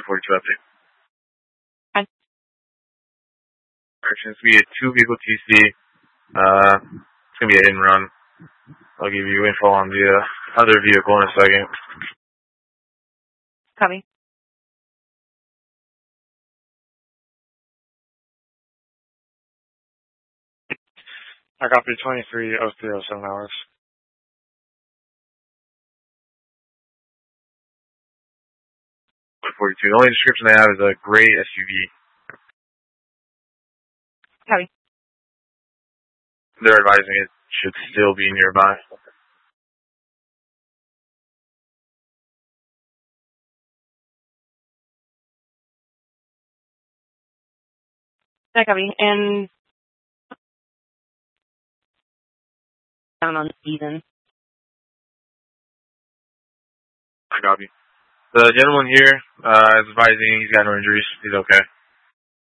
42 update. Hi. It's going to be a 2-vehicle TC. It's going to be a hit and run. I'll give you info on the other vehicle in a second. Copy. I copy 230307 hours. 42. The only description they have is a gray SUV. Copy. They're advising it should still be nearby. Yeah, copy. And down on the season. I copy. The gentleman here is advising he's got no injuries. He's okay.